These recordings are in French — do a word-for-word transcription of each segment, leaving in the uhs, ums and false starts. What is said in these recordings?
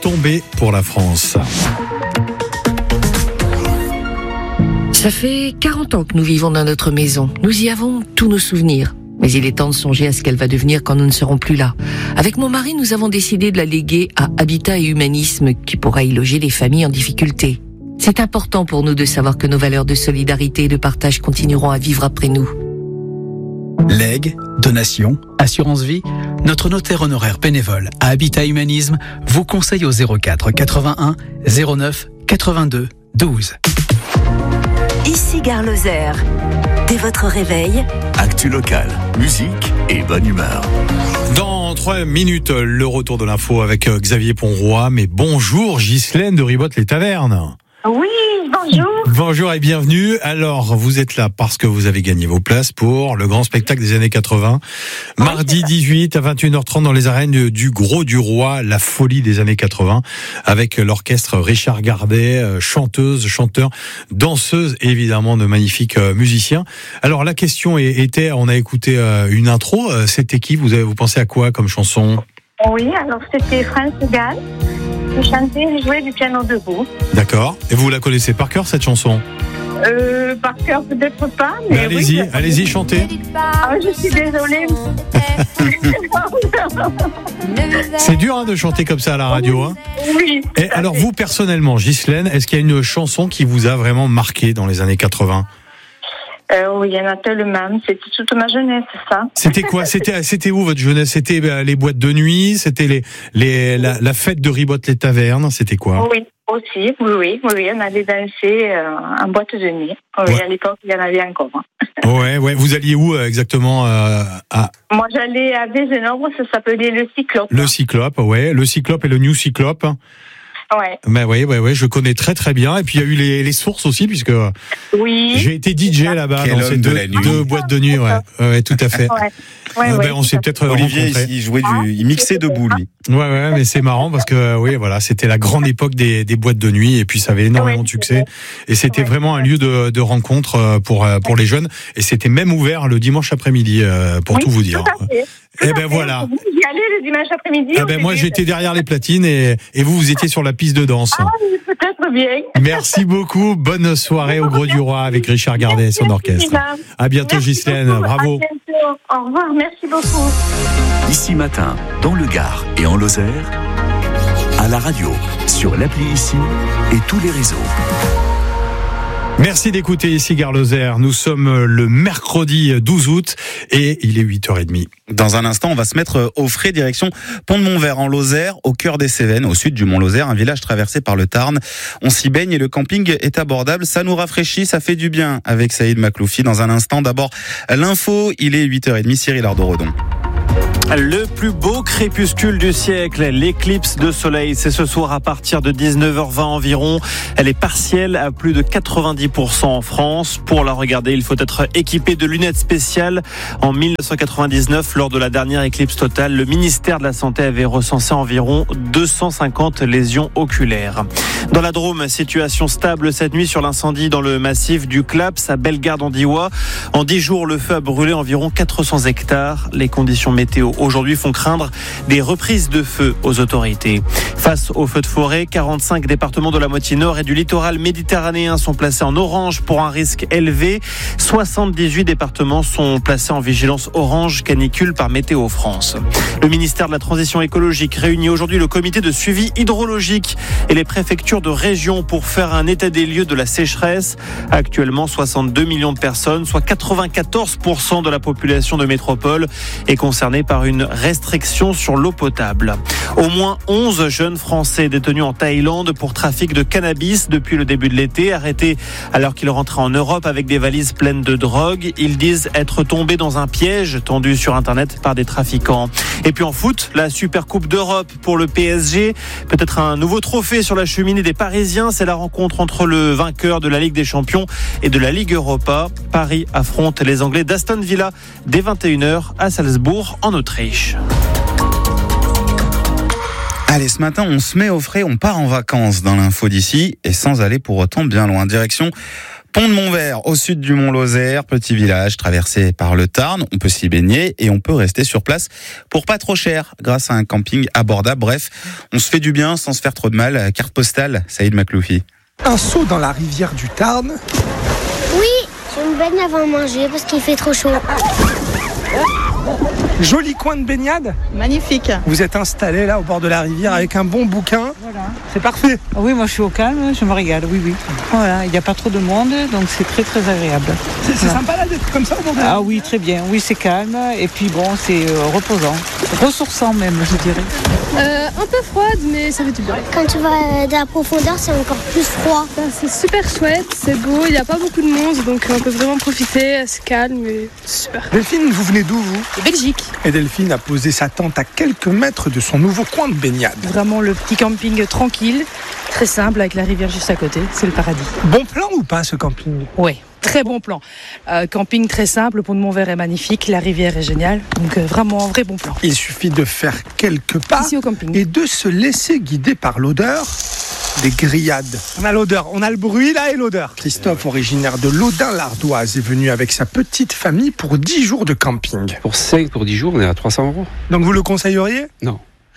Tombé pour la France. Ça fait quarante ans que nous vivons dans notre maison. Nous y avons tous nos souvenirs. Mais il est temps de songer à ce qu'elle va devenir quand nous ne serons plus là. Avec mon mari, nous avons décidé de la léguer à Habitat et Humanisme, qui pourra y loger les familles en difficulté. C'est important pour nous de savoir que nos valeurs de solidarité et de partage continueront à vivre après nous. Legs, donations, assurance vie, notre notaire honoraire bénévole à Habitat Humanisme vous conseille au zéro quatre quatre-vingt-un zéro neuf quatre-vingt-deux douze. Ici Gare Lozère. Dès votre réveil, actu local, musique et bonne humeur. Dans trois minutes, le retour de l'info avec Xavier Ponroy. Mais bonjour Ghislaine de Ribotte-les-Tavernes. Oui, bonjour. Bonjour et bienvenue. Alors, vous êtes là parce que vous avez gagné vos places pour le grand spectacle des années quatre-vingts. Mardi dix-huit à vingt et une heures trente dans les arènes du Gros du Roi, la folie des années quatre-vingts, avec l'orchestre Richard Gardet, chanteuse, chanteur, danseuse, et évidemment de magnifiques musiciens. Alors, la question était, on a écouté une intro, c'était qui? Vous avez, vous pensez à quoi comme chanson? Oui, alors c'était France Gall. Je chantais et jouais du piano debout. D'accord. Et vous la connaissez par cœur, cette chanson? Euh, par cœur peut-être pas, mais, mais allez-y, oui, allez-y, chantez. Ah, je suis désolée. C'est dur hein, de chanter comme ça à la radio. Hein. Oui. Et alors vous, personnellement, Ghislaine, est-ce qu'il y a une chanson qui vous a vraiment marqué dans les années quatre-vingts? Euh, oui, il y en a tellement. C'était toute ma jeunesse, ça. C'était quoi? C'était, c'était où votre jeunesse? C'était bah, les boîtes de nuit? C'était les, les, la, la fête de Ribotte-les-Tavernes? C'était quoi? Oui, aussi. Oui, oui, oui. On allait danser euh, en boîte de nuit. Oui, ouais. À l'époque, il y en avait encore. Ouais, ouais. Vous alliez où exactement euh, à... Moi, j'allais à Vézénombre. Ça s'appelait le Cyclope. Le Cyclope, ouais. Le Cyclope et le New Cyclope. Ouais. Ben oui, ouais, ouais, je connais très très bien. Et puis il y a eu les, les sources aussi, puisque oui. J'ai été D J là-bas Quel dans ces deux, deux boîtes de nuit. Ouais, ouais, tout à fait. Ouais. Ouais, euh, ouais, ben, on s'est peut-être Olivier, rencontrés. il jouait du, il mixait debout lui. Ouais, ouais, mais c'est marrant parce que oui, voilà, c'était la grande époque des, des boîtes de nuit et puis ça avait énormément ouais, de succès et c'était ouais, vraiment un lieu de, de rencontre pour pour les jeunes et c'était même ouvert le dimanche après-midi pour oui, tout vous dire. Tout à fait. Tout et ben voilà. Vous y allez le dimanche après-midi? Eh ben moi j'étais derrière les platines et et vous vous étiez sur la piste de danse. Ah oui, peut-être bien. Merci beaucoup. Bonne soirée au Gros du Roi avec Richard Gardet et son orchestre. À bientôt Ghislaine. Bravo. À bientôt. Au revoir. Merci beaucoup. Ici Matin, dans le Gard et en Lozère, à la radio, sur l'appli Ici et tous les réseaux. Merci d'écouter Ici Gare Lozère. Nous sommes le mercredi douze août et il est huit heures trente. Dans un instant, on va se mettre au frais direction Pont de Montvert en Lozère, au cœur des Cévennes, au sud du Mont Lozère, un village traversé par le Tarn. On s'y baigne et le camping est abordable. Ça nous rafraîchit, ça fait du bien avec Saïd Makloufi. Dans un instant, d'abord l'info, il est huit heures trente. Cyril Ardorodon. Le plus beau crépuscule du siècle, l'éclipse de soleil, c'est ce soir à partir de dix-neuf heures vingt environ. Elle est partielle à plus de quatre-vingt-dix pour cent en France. Pour la regarder, il faut être équipé de lunettes spéciales. En mille neuf cent quatre-vingt-dix-neuf, lors de la dernière éclipse totale, le ministère de la Santé avait recensé environ deux cent cinquante lésions oculaires. Dans la Drôme, situation stable cette nuit sur l'incendie dans le massif du Claps à Bellegarde-en-Diois. En dix jours, le feu a brûlé environ quatre cents hectares. Les conditions météo aujourd'hui font craindre des reprises de feu aux autorités. Face aux feux de forêt, quarante-cinq départements de la moitié nord et du littoral méditerranéen sont placés en orange pour un risque élevé. soixante-dix-huit départements sont placés en vigilance orange canicule par Météo France. Le ministère de la Transition écologique réunit aujourd'hui le comité de suivi hydrologique et les préfectures de région pour faire un état des lieux de la sécheresse. Actuellement, soixante-deux millions de personnes, soit quatre-vingt-quatorze pour cent de la population de métropole, est concernée par une restriction sur l'eau potable. Au moins onze jeunes Français détenus en Thaïlande pour trafic de cannabis depuis le début de l'été, arrêtés alors qu'ils rentraient en Europe avec des valises pleines de drogue. Ils disent être tombés dans un piège tendu sur Internet par des trafiquants. Et puis en foot, la Super Coupe d'Europe pour le P S G. Peut-être un nouveau trophée sur la cheminée des Parisiens. C'est la rencontre entre le vainqueur de la Ligue des Champions et de la Ligue Europa. Paris affronte les Anglais d'Aston Villa dès vingt et une heures à Salzbourg en Autriche. Allez, ce matin, on se met au frais, on part en vacances dans l'info d'ici et sans aller pour autant bien loin. Direction Pont de Montvert, au sud du Mont-Lozère, petit village traversé par le Tarn. On peut s'y baigner et on peut rester sur place pour pas trop cher, grâce à un camping abordable. Bref, on se fait du bien sans se faire trop de mal. Carte postale, Saïd Makloufi. Un saut dans la rivière du Tarn. Oui, je me baigne avant de manger parce qu'il fait trop chaud. Joli coin de baignade. Magnifique. Vous êtes installé là au bord de la rivière avec un bon bouquin. Voilà. C'est parfait. Oui, moi je suis au calme, je me régale, oui, oui. Voilà, il n'y a pas trop de monde, donc c'est très très agréable. C'est, c'est voilà. sympa là d'être comme ça au bord de la rivière. Ah oui, très bien. Oui, c'est calme et puis bon, c'est euh, reposant. Ressourçant même, je dirais. Euh, un peu froide, mais ça fait du bien. Quand tu vas de la profondeur, c'est encore plus froid. C'est super chouette, c'est beau, il n'y a pas beaucoup de monde, donc on peut vraiment profiter, c'est calme et super. Delphine, vous venez d'où vous ? De Belgique. Et Delphine a posé sa tente à quelques mètres de son nouveau coin de baignade. Vraiment le petit camping tranquille, très simple avec la rivière juste à côté, c'est le paradis. Bon plan ou pas ce camping ? Ouais. Très bon plan. Euh, camping très simple, le pont de Montvert est magnifique, la rivière est géniale. Donc euh, vraiment un vrai bon plan. Il suffit de faire quelques pas ici au camping et de se laisser guider par l'odeur des grillades. On a l'odeur, on a le bruit là et l'odeur. Christophe, originaire de Laudun-l'Ardoise, est venu avec sa petite famille pour dix jours de camping. Pour cinq, pour dix jours, on est à trois cents euros. Donc vous le conseilleriez ? Non.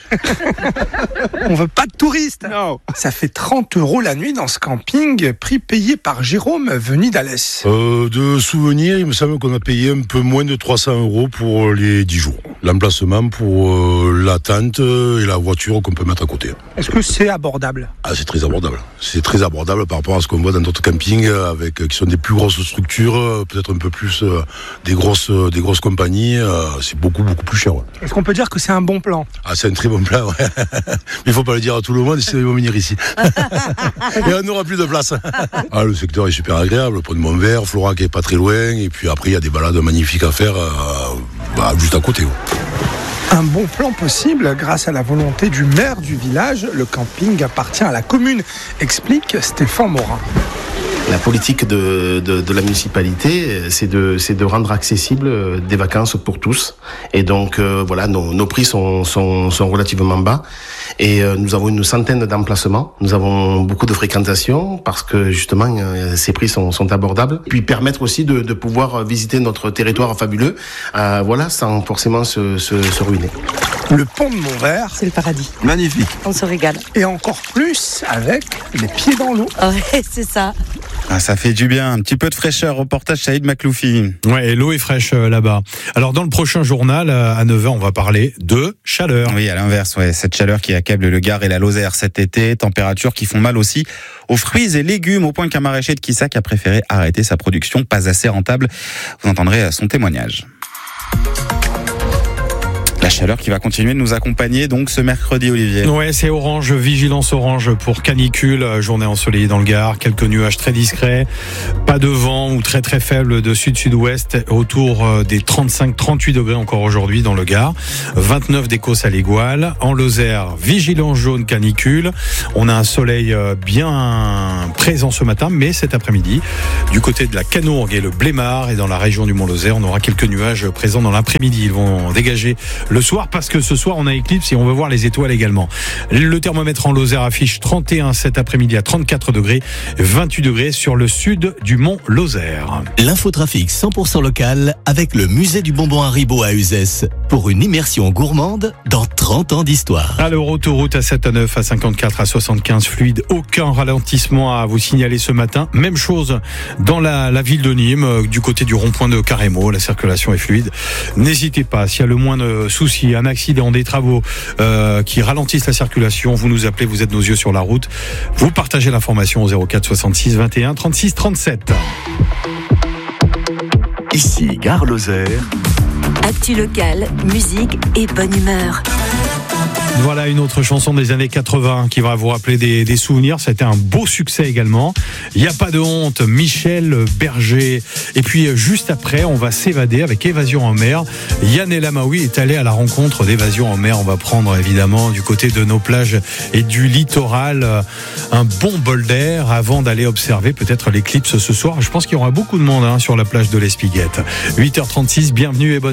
On veut pas de touristes. Non. Ça fait trente euros la nuit dans ce camping, prix payé par Jérôme venu d'Alès. Euh, de souvenir, il me semble qu'on a payé un peu moins de trois cents euros pour les dix jours. L'emplacement pour euh, la tente et la voiture qu'on peut mettre à côté. Est-ce que c'est abordable ? Ah, c'est très abordable. C'est très abordable par rapport à ce qu'on voit dans d'autres campings avec, qui sont des plus grosses structures, peut-être un peu plus euh, des, grosses, euh, des grosses compagnies. Euh, c'est beaucoup, beaucoup plus cher. Ouais. Est-ce qu'on peut dire que c'est un bon plan ? Ah, c'est un très bon plan, ouais. Mais il faut pas le dire à tout le monde, sinon ils vont venir ici. Et on n'aura plus de place. Ah, le secteur est super agréable, le pont de Montvert, Florac est pas très loin, et puis après il y a des balades magnifiques à faire euh, bah, juste à côté. Ouais. Un bon plan possible grâce à la volonté du maire du village. Le camping appartient à la commune, explique Stéphane Morin. La politique de, de, de la municipalité, c'est de, c'est de rendre accessible des vacances pour tous. Et donc, euh, voilà, nos, nos prix sont, sont, sont relativement bas. Et euh, nous avons une centaine d'emplacements. Nous avons beaucoup de fréquentation parce que, justement, euh, ces prix sont, sont abordables. Puis permettre aussi de, de pouvoir visiter notre territoire fabuleux, euh, voilà, sans forcément se, se, se ruiner. Le pont de Montvert, c'est le paradis. Magnifique. On se régale. Et encore plus avec les pieds dans l'eau. Ouais, c'est ça. Ah, ça fait du bien, un petit peu de fraîcheur. Reportage Saïd Makloufi. Ouais, et l'eau est fraîche euh, là-bas. Alors dans le prochain journal, euh, à neuf heures, on va parler de chaleur. Oui, à l'inverse, ouais, cette chaleur qui accable le Gard et la Lozère cet été, températures qui font mal aussi aux fruits et légumes, au point qu'un maraîcher de Quissac a préféré arrêter sa production, pas assez rentable. Vous entendrez son témoignage. La chaleur qui va continuer de nous accompagner donc ce mercredi, Olivier. Ouais, c'est orange, vigilance orange pour canicule, journée ensoleillée dans le Gard, quelques nuages très discrets, pas de vent ou très très faible de sud-sud-ouest, autour des trente-cinq à trente-huit degrés encore aujourd'hui dans le Gard, vingt-neuf d'Écosse à l'Égoile, en Lozère, vigilance jaune canicule. On a un soleil bien présent ce matin, mais cet après-midi, du côté de la Canourgue et le Blémard et dans la région du Mont-Lozère, on aura quelques nuages présents dans l'après-midi. Ils vont dégager le soir parce que ce soir on a éclipse et on veut voir les étoiles également. Le thermomètre en Lozère affiche trente et un cet après-midi à trente-quatre degrés, vingt-huit degrés sur le sud du mont Lozère. L'infotrafic cent pour cent local avec le musée du bonbon Haribo à Uzès pour une immersion gourmande dans trente ans d'histoire. Alors autoroute à sept à neuf, à cinquante-quatre, à soixante-quinze fluide, aucun ralentissement à vous signaler ce matin. Même chose dans la, la ville de Nîmes, du côté du rond-point de Carrémo, la circulation est fluide. N'hésitez pas, s'il y a le moins de soucis, un accident, des travaux euh, qui ralentissent la circulation, vous nous appelez, vous êtes nos yeux sur la route. Vous partagez l'information au zéro quatre soixante-six vingt et un trente-six trente-sept. Ici, Gare Lozère. Actu locale, musique et bonne humeur. Voilà une autre chanson des années quatre-vingts qui va vous rappeler des, des souvenirs. Ça a été un beau succès également. Il n'y a pas de honte, Michel Berger. Et puis juste après, on va s'évader avec Évasion en mer. Yann El Amaoui est allé à la rencontre d'Évasion en mer. On va prendre évidemment du côté de nos plages et du littoral un bon bol d'air avant d'aller observer peut-être l'éclipse ce soir. Je pense qu'il y aura beaucoup de monde hein, sur la plage de l'Espiguette. huit heures trente-six, bienvenue et bonne